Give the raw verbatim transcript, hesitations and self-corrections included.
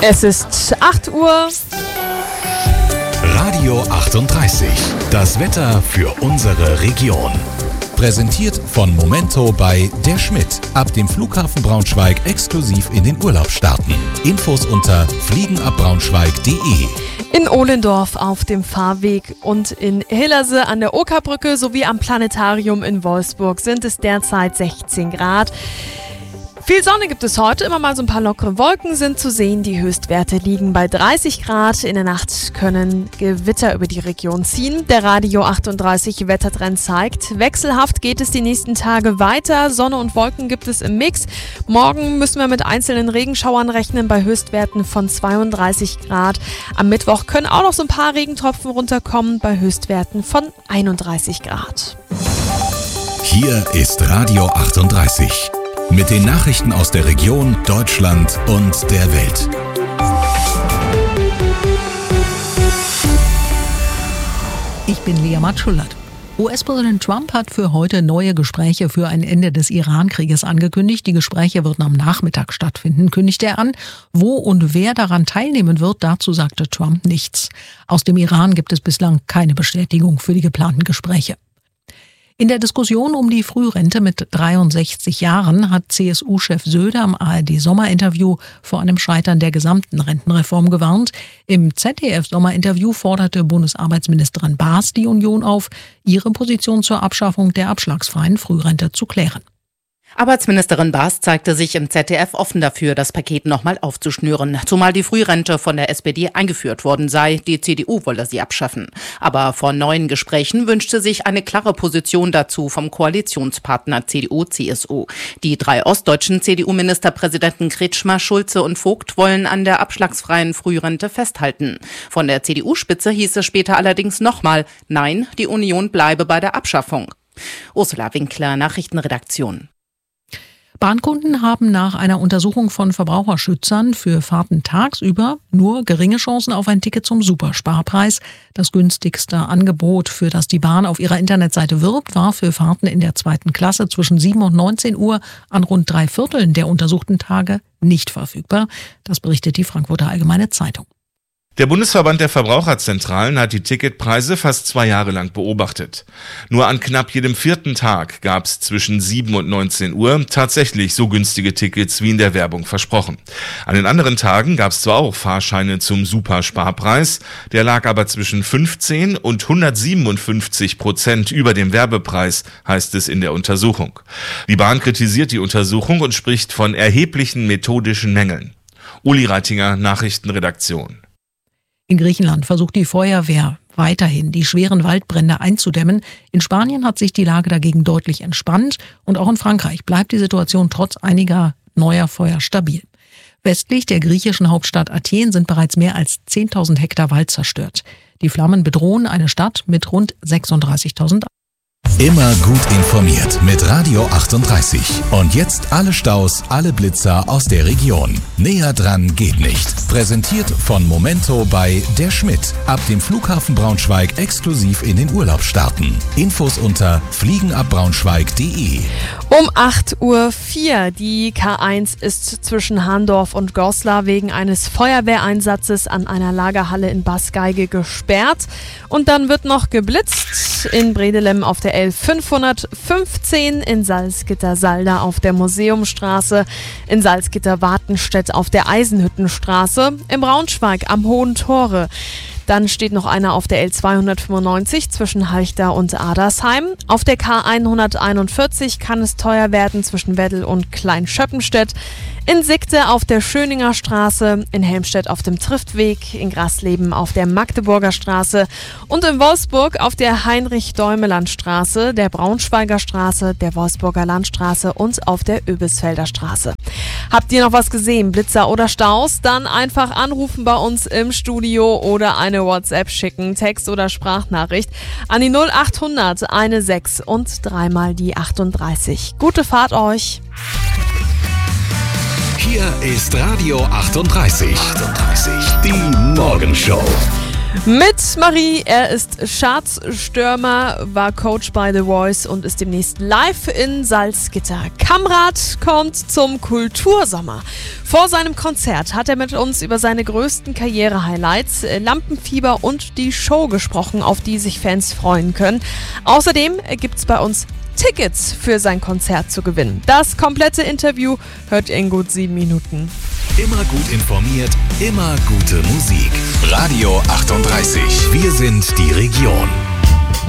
Es ist acht Uhr. Radio achtunddreißig. Das Wetter für unsere Region. Präsentiert von Momento bei Der Schmidt. Ab dem Flughafen Braunschweig exklusiv in den Urlaub starten. Infos unter fliegenabbraunschweig punkt de. In Ohlendorf auf dem Fahrweg und in Hillerse an der Okerbrücke sowie am Planetarium in Wolfsburg sind es derzeit sechzehn Grad. Viel Sonne gibt es heute, immer mal so ein paar lockere Wolken sind zu sehen. Die Höchstwerte liegen bei dreißig Grad. In der Nacht können Gewitter über die Region ziehen. Der Radio achtunddreißig Wettertrend zeigt, wechselhaft geht es die nächsten Tage weiter. Sonne und Wolken gibt es im Mix. Morgen müssen wir mit einzelnen Regenschauern rechnen bei Höchstwerten von zweiunddreißig Grad. Am Mittwoch können auch noch so ein paar Regentropfen runterkommen bei Höchstwerten von einunddreißig Grad. Hier ist Radio achtunddreißig. Mit den Nachrichten aus der Region, Deutschland und der Welt. Ich bin Lea Matschulat. U S-Präsident Trump hat für heute neue Gespräche für ein Ende des Iran-Krieges angekündigt. Die Gespräche würden am Nachmittag stattfinden, kündigte er an. Wo und wer daran teilnehmen wird, dazu sagte Trump nichts. Aus dem Iran gibt es bislang keine Bestätigung für die geplanten Gespräche. In der Diskussion um die Frührente mit dreiundsechzig Jahren hat C S U-Chef Söder am A R D-Sommerinterview vor einem Scheitern der gesamten Rentenreform gewarnt. Im Z D F-Sommerinterview forderte Bundesarbeitsministerin Baas die Union auf, ihre Position zur Abschaffung der abschlagsfreien Frührente zu klären. Arbeitsministerin Baas zeigte sich im Z D F offen dafür, das Paket nochmal aufzuschnüren, zumal die Frührente von der S P D eingeführt worden sei. Die C D U wolle sie abschaffen. Aber vor neuen Gesprächen wünschte sich eine klare Position dazu vom Koalitionspartner C D U C S U. Die drei ostdeutschen C D U-Ministerpräsidenten Kretschmer, Schulze und Vogt wollen an der abschlagsfreien Frührente festhalten. Von der C D U-Spitze hieß es später allerdings nochmal, nein, die Union bleibe bei der Abschaffung. Ursula Winkler, Nachrichtenredaktion. Bahnkunden haben nach einer Untersuchung von Verbraucherschützern für Fahrten tagsüber nur geringe Chancen auf ein Ticket zum Supersparpreis. Das günstigste Angebot, für das die Bahn auf ihrer Internetseite wirbt, war für Fahrten in der zweiten Klasse zwischen sieben und neunzehn Uhr an rund drei Vierteln der untersuchten Tage nicht verfügbar. Das berichtet die Frankfurter Allgemeine Zeitung. Der Bundesverband der Verbraucherzentralen hat die Ticketpreise fast zwei Jahre lang beobachtet. Nur an knapp jedem vierten Tag gab es zwischen sieben und neunzehn Uhr tatsächlich so günstige Tickets wie in der Werbung versprochen. An den anderen Tagen gab es zwar auch Fahrscheine zum Supersparpreis, der lag aber zwischen fünfzehn und hundertsiebenundfünfzig Prozent über dem Werbepreis, heißt es in der Untersuchung. Die Bahn kritisiert die Untersuchung und spricht von erheblichen methodischen Mängeln. Uli Reitinger, Nachrichtenredaktion. In Griechenland versucht die Feuerwehr weiterhin, die schweren Waldbrände einzudämmen. In Spanien hat sich die Lage dagegen deutlich entspannt und auch in Frankreich bleibt die Situation trotz einiger neuer Feuer stabil. Westlich der griechischen Hauptstadt Athen sind bereits mehr als zehntausend Hektar Wald zerstört. Die Flammen bedrohen eine Stadt mit rund sechsunddreißigtausend. Immer gut informiert mit Radio achtunddreißig. Und jetzt alle Staus, alle Blitzer aus der Region. Näher dran geht nicht. Präsentiert von Momento bei Der Schmidt. Ab dem Flughafen Braunschweig exklusiv in den Urlaub starten. Infos unter fliegenabbraunschweig punkt de. Um acht Uhr vier. Die K eins ist zwischen Hahndorf und Goslar wegen eines Feuerwehreinsatzes an einer Lagerhalle in Basgeige gesperrt. Und dann wird noch geblitzt in Bredelem auf der L fünfhundertfünfzehn, in Salzgitter-Salda auf der Museumstraße, in Salzgitter-Wartenstedt auf der Eisenhüttenstraße, in Braunschweig am Hohen Tore. Dann steht noch einer auf der L zweihundertfünfundneunzig zwischen Halchta und Adersheim. Auf der K hunderteinundvierzig kann es teuer werden zwischen Weddel und Kleinschöppenstedt. In Sigte auf der Schöninger Straße, in Helmstedt auf dem Triftweg, in Grasleben auf der Magdeburger Straße und in Wolfsburg auf der Heinrich-Däumeland-Straße, der Braunschweiger Straße, der Wolfsburger Landstraße und auf der Öbisfelder Straße. Habt ihr noch was gesehen, Blitzer oder Staus? Dann einfach anrufen bei uns im Studio oder eine WhatsApp schicken, Text- oder Sprachnachricht an die null achthundert sechzehn und dreimal die achtunddreißig. Gute Fahrt euch! Hier ist Radio achtunddreißig. achtunddreißig. Die Morgenshow. Mit Marie, er ist Chartstürmer, war Coach bei The Voice und ist demnächst live in Salzgitter. Kamrat kommt zum Kultursommer. Vor seinem Konzert hat er mit uns über seine größten Karriere-Highlights, Lampenfieber und die Show gesprochen, auf die sich Fans freuen können. Außerdem gibt's bei uns Tickets für sein Konzert zu gewinnen. Das komplette Interview hört ihr in gut sieben Minuten. Immer gut informiert, immer gute Musik. Radio achtunddreißig. Wir sind die Region.